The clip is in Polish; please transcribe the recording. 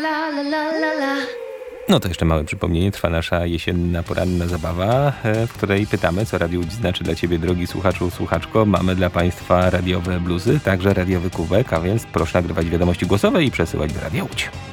No to jeszcze małe przypomnienie. Trwa nasza jesienna, poranna zabawa, w której pytamy, co Radio Łódź znaczy dla Ciebie, drogi słuchaczu, słuchaczko. Mamy dla Państwa radiowe bluzy, także radiowy kubek, a więc proszę nagrywać wiadomości głosowe i przesyłać do Radia Łódź.